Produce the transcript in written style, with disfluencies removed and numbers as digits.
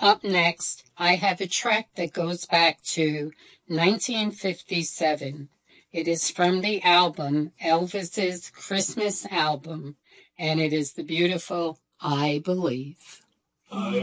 Up next, I have a track that goes back to 1957. It is from the album, Elvis's Christmas album, and it is the beautiful I Believe. I